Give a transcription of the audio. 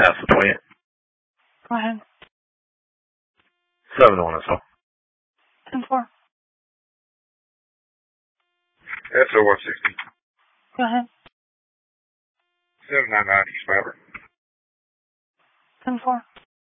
That's the 20th. Go ahead. 7-1 as well. 10-4. SO 160. Go ahead. 799 East Maverick. 10-4.